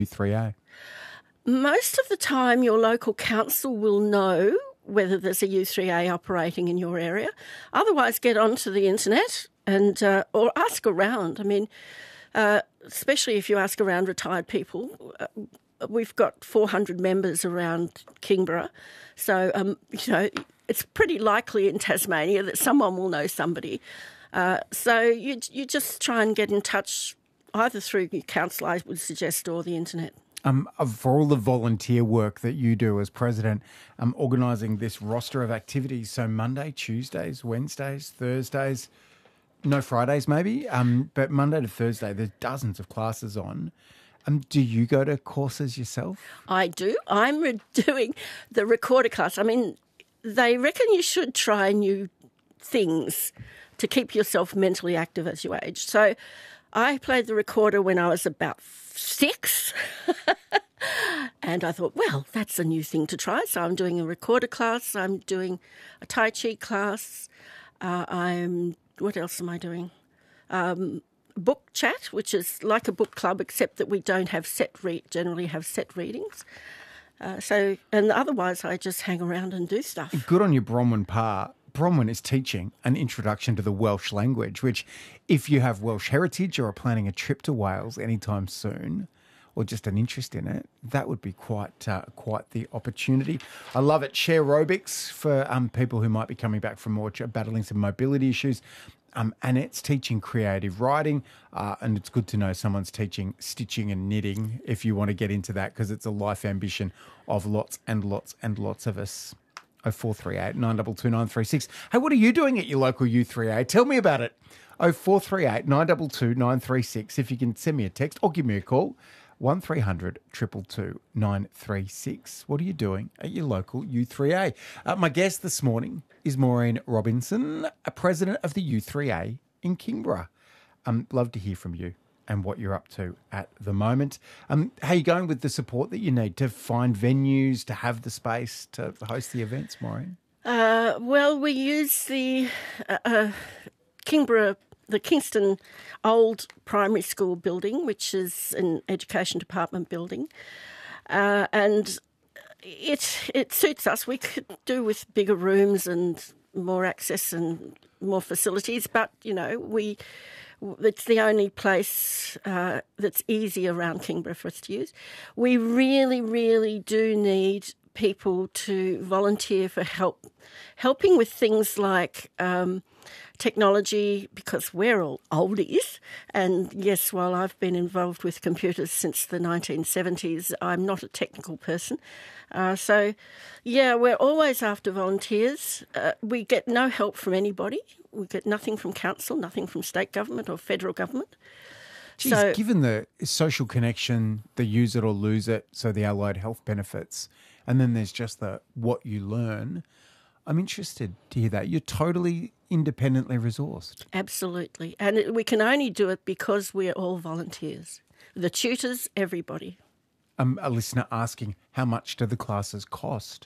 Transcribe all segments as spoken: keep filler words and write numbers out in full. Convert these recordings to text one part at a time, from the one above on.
U three A? Most of the time your local council will know whether there's a U three A operating in your area. Otherwise, get onto the internet and uh, or ask around. I mean, uh, especially if you ask around retired people, uh, we've got four hundred members around Kingborough. So, um, you know, it's pretty likely in Tasmania that someone will know somebody. Uh, so you you just try and get in touch either through your council, I would suggest, or the internet. Um, for all the volunteer work that you do as president, um, organising this roster of activities, so Monday, Tuesdays, Wednesdays, Thursdays, no Fridays maybe, um, but Monday to Thursday, there's dozens of classes on. Um, do you go to courses yourself? I do. I'm re- doing the recorder class. I mean, they reckon you should try new things to keep yourself mentally active as you age. So I played the recorder when I was about six. And I thought, well, that's a new thing to try. So I'm doing a recorder class. I'm doing a Tai Chi class. Uh, I'm, what else am I doing? Um, book chat, which is like a book club, except that we don't have set read, generally have set readings. Uh, so, and otherwise I just hang around and do stuff. Good on you, Bronwyn Parr. Bronwyn is teaching an introduction to the Welsh language, which if you have Welsh heritage or are planning a trip to Wales anytime soon, or just an interest in it, that would be quite uh, quite the opportunity. I love it. Share aerobics for um, people who might be coming back from more battling some mobility issues. Um, Annette's teaching creative writing, uh, and it's good to know someone's teaching stitching and knitting if you want to get into that, because it's a life ambition of lots and lots and lots of us. oh four three eight, nine two two, nine three six. Hey, what are you doing at your local U three A? Tell me about it. oh four three eight, nine two two, nine three six. If you can send me a text or give me a call, one three hundred, two two two, nine three six. What are you doing at your local U three A? Uh, my guest this morning is Maureen Robinson, a president of the U three A in Kingborough. Um, love to hear from you and what you're up to at the moment. Um, how are you going with the support that you need to find venues, to have the space to host the events, Maureen? Uh, well, we use the uh, uh, Kingborough, the Kingston Old Primary School building, which is an Education Department building, uh, and it it suits us. We could do with bigger rooms and more access and more facilities, but you know we. It's the only place uh, that's easy around Kingborough for us to use. We really, really do need people to volunteer for help, helping with things like um, technology, because we're all oldies. And yes, while I've been involved with computers since the nineteen seventies, I'm not a technical person. Uh, so, yeah, we're always after volunteers. Uh, we get no help from anybody. We get nothing from council, nothing from state government or federal government. Geez, so, given the social connection, the use it or lose it, so the allied health benefits, and then there's just the what you learn, I'm interested to hear that. You're totally independently resourced. Absolutely. And it, we can only do it because we're all volunteers. The tutors, everybody. Um, a listener asking, how much do the classes cost?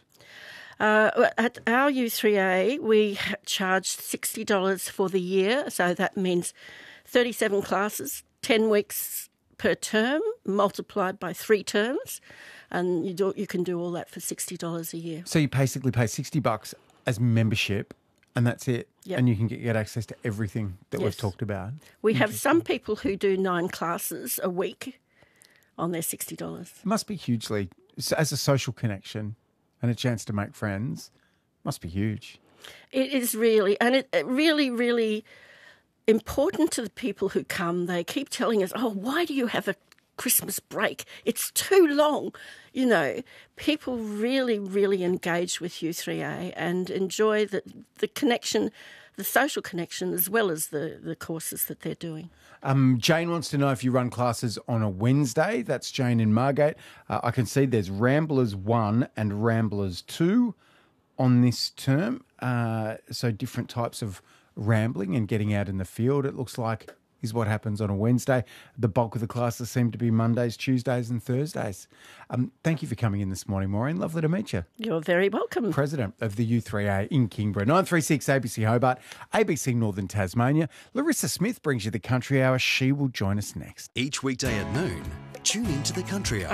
Uh, at our U three A, we charge sixty dollars for the year, so that means thirty-seven classes, ten weeks per term, multiplied by three terms, and you do, you can do all that for sixty dollars a year. So you basically pay sixty bucks as membership, and that's it, yep. And you can get, get access to everything that yes. we've talked about. We have some people who do nine classes a week on their sixty dollars. It must be hugely, as a social connection and a chance to make friends, must be huge. It is really, and it, it really, really important to the people who come. They keep telling us, oh, why do you have a Christmas break? It's too long. You know, people really, really engage with U three A and enjoy the, the connection, the social connection, as well as the, the courses that they're doing. Um, Jane wants to know if you run classes on a Wednesday. That's Jane in Margate. Uh, I can see there's Ramblers one and Ramblers two on this term. Uh, so different types of rambling and getting out in the field, it looks like, is what happens on a Wednesday. The bulk of the classes seem to be Mondays, Tuesdays and Thursdays. Um, thank you for coming in this morning, Maureen. Lovely to meet you. You're very welcome. President of the U three A in Kingborough. nine three six A B C Hobart, A B C Northern Tasmania. Larissa Smith brings you the Country Hour. She will join us next. Each weekday at noon, Tune into the Country Hour.